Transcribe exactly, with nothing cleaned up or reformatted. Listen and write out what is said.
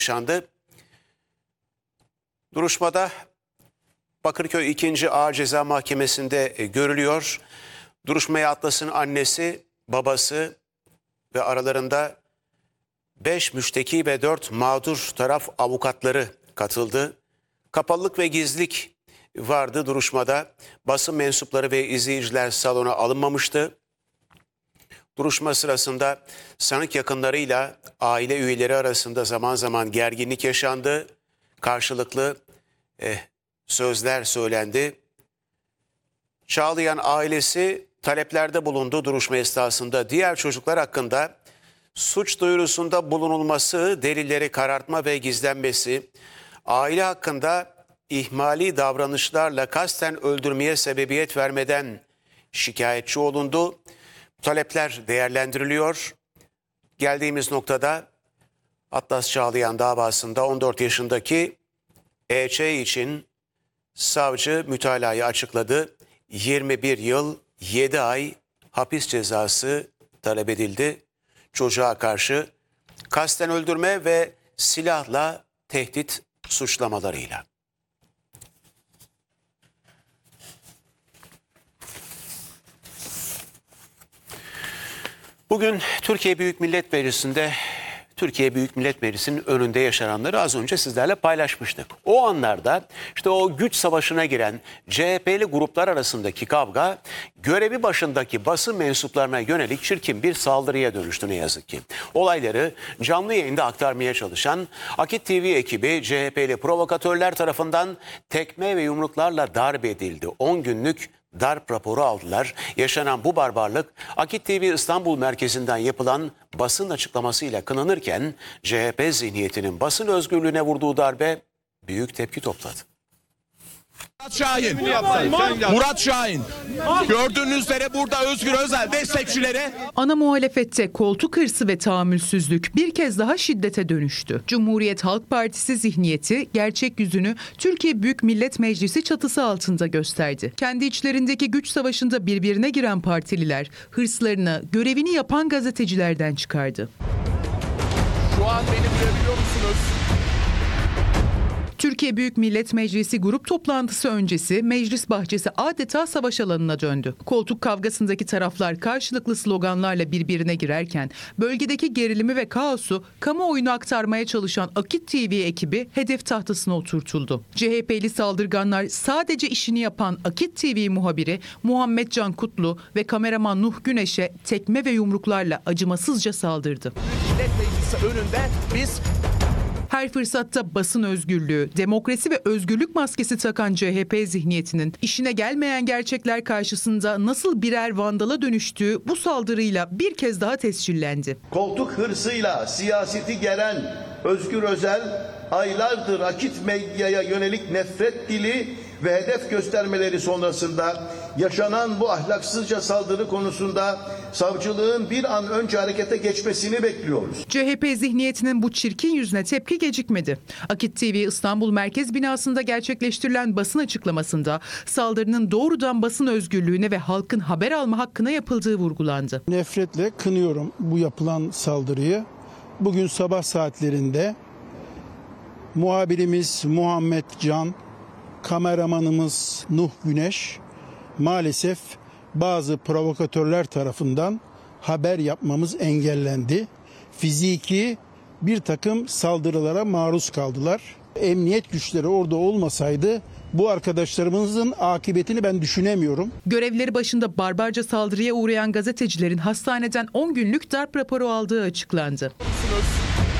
yaşandı. Duruşmada Bakırköy ikinci. Ağır Ceza Mahkemesi'nde e, görülüyor. Duruşmaya Atlas'ın annesi, babası ve aralarında beş müşteki ve dört mağdur taraf avukatları katıldı. Kapalılık ve gizlilik vardı duruşmada. Basın mensupları ve izleyiciler salona alınmamıştı. Duruşma sırasında sanık yakınlarıyla aile üyeleri arasında zaman zaman gerginlik yaşandı. Karşılıklı eh, sözler söylendi. Çağlayan ailesi taleplerde bulundu duruşma esnasında. Diğer çocuklar hakkında suç duyurusunda bulunulması, delilleri karartma ve gizlenmesi, aile hakkında ihmali davranışlarla kasten öldürmeye sebebiyet vermeden şikayetçi olundu. Talepler değerlendiriliyor. Geldiğimiz noktada Atlas Çağlayan davasında on dört yaşındaki E Ç için savcı mütalayı açıkladı. yirmi bir yıl yedi ay hapis cezası talep edildi. Çocuğa karşı kasten öldürme ve silahla tehdit suçlamalarıyla. Bugün Türkiye Büyük Millet Meclisi'nde Türkiye Büyük Millet Meclisi'nin önünde yaşananları az önce sizlerle paylaşmıştık. O anlarda işte o güç savaşına giren C H P'li gruplar arasındaki kavga görevi başındaki basın mensuplarına yönelik çirkin bir saldırıya dönüştü ne yazık ki. Olayları canlı yayında aktarmaya çalışan Akit T V ekibi C H P'li provokatörler tarafından tekme ve yumruklarla darp edildi. on günlük darp raporu aldılar. Yaşanan bu barbarlık Akit T V İstanbul merkezinden yapılan basın açıklamasıyla kınanırken C H P zihniyetinin basın özgürlüğüne vurduğu darbe büyük tepki topladı. Murat Şahin, Murat Şahin. Gördüğünüz üzere burada Özgür Özel destekçileri. Ana muhalefette koltuk hırsı ve tahammülsüzlük bir kez daha şiddete dönüştü. Cumhuriyet Halk Partisi zihniyeti gerçek yüzünü Türkiye Büyük Millet Meclisi çatısı altında gösterdi. Kendi içlerindeki güç savaşında birbirine giren partililer hırslarını görevini yapan gazetecilerden çıkardı. Şu an beni duyabiliyor musunuz? Türkiye Büyük Millet Meclisi grup toplantısı öncesi meclis bahçesi adeta savaş alanına döndü. Koltuk kavgasındaki taraflar karşılıklı sloganlarla birbirine girerken bölgedeki gerilimi ve kaosu kamuoyuna aktarmaya çalışan Akit T V ekibi hedef tahtasına oturtuldu. C H P'li saldırganlar sadece işini yapan Akit T V muhabiri Muhammed Can Kutlu ve kameraman Nuh Güneş'e tekme ve yumruklarla acımasızca saldırdı. Millet Meclisi önünde biz her fırsatta basın özgürlüğü, demokrasi ve özgürlük maskesi takan C H P zihniyetinin işine gelmeyen gerçekler karşısında nasıl birer vandala dönüştüğü bu saldırıyla bir kez daha tescillendi. Koltuk hırsıyla siyaseti geren Özgür Özel aylardır Akit medyaya yönelik nefret dili ve hedef göstermeleri sonrasında yaşanan bu ahlaksızca saldırı konusunda savcılığın bir an önce harekete geçmesini bekliyoruz. C H P zihniyetinin bu çirkin yüzüne tepki gecikmedi. Akit T V İstanbul Merkez binasında gerçekleştirilen basın açıklamasında saldırının doğrudan basın özgürlüğüne ve halkın haber alma hakkına yapıldığı vurgulandı. Nefretle kınıyorum bu yapılan saldırıyı. Bugün sabah saatlerinde muhabirimiz Muhammed Can, kameramanımız Nuh Güneş maalesef bazı provokatörler tarafından haber yapmamız engellendi. Fiziki bir takım saldırılara maruz kaldılar. Emniyet güçleri orada olmasaydı bu arkadaşlarımızın akıbetini ben düşünemiyorum. Görevleri başında barbarca saldırıya uğrayan gazetecilerin hastaneden on günlük darp raporu aldığı açıklandı.